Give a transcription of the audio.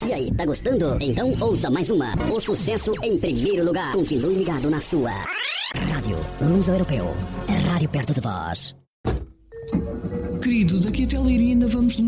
E aí, tá gostando? Então ouça mais uma. O sucesso em primeiro lugar. Continue ligado na sua Rádio Luso Europeu. É rádio perto de vós. Querido, daqui até Leiria ainda vamos